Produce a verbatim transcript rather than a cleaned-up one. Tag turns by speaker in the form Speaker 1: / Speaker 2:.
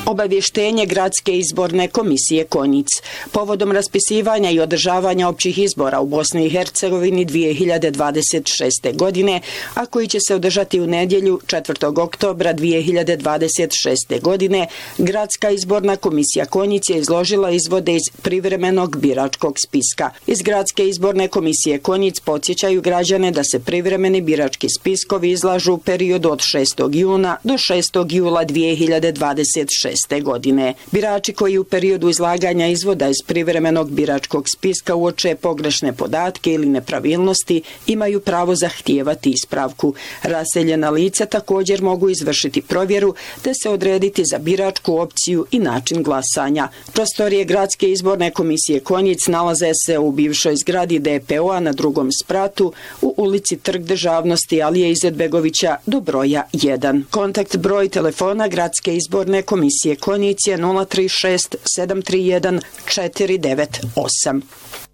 Speaker 1: Obavještenje Gradske izborne komisije Konjic. Povodom raspisivanja i održavanja općih izbora u Bosni i Hercegovini dvije hiljade dvadeset šeste. godine, a koji će se održati u nedjelju četvrtog oktobra dvije hiljade dvadeset šeste. godine, Gradska izborna komisija Konjic je izložila izvode iz privremenog biračkog spiska. Iz Gradske izborne komisije Konjic podsjećaju građane da se privremeni birački spiskovi izlažu u periodu od šestog juna do šestog jula dvije hiljade dvadeset šeste. godine. Birači koji u periodu izlaganja izvoda iz privremenog biračkog spiska uoče pogrešne podatke ili nepravilnosti imaju pravo zahtijevati ispravku. Raseljena lica također mogu izvršiti provjeru te se odrediti za biračku opciju i način glasanja. Prostorije Gradske izborne komisije Konjic nalaze se u bivšoj zgradi D P O-a na drugom spratu u ulici Trg državnosti Alije Izetbegovića do broja jedan. Kontakt broj telefona Gradske izborne komisije Konjic je nula tri šest sedam tri jedan četiri devet osam.